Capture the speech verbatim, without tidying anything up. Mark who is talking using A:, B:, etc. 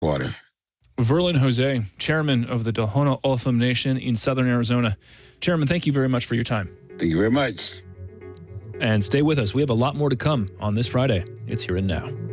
A: water.
B: Verlin Jose, chairman of the Tohono O'odham Nation in southern Arizona. Chairman, thank you very much for your time.
A: Thank you very much.
B: And stay with us. We have a lot more to come on this Friday. It's Here and Now.